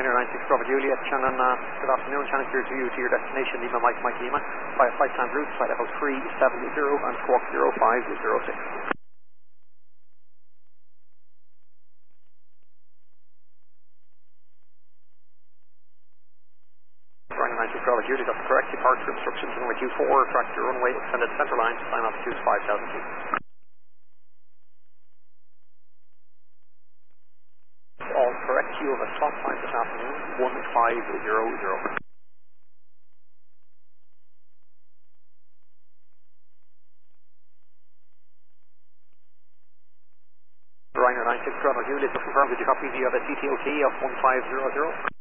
Ryanair 96 Bravo Juliet, Shannon, good afternoon, Shannon clear to you to your destination, Lima Mike Mike Lima, by a flight time route, flight level 370 and squawk 0506. Ryanair 96 Bravo Juliet, that's correct, departure instructions runway 24, track your runway, extended center line, climb altitude 5,000 feet. All correct, you have a stop time this afternoon, 1500. Ryanair 96 Bravo Juliet, just confirm, did you copy the CTOT of 1500?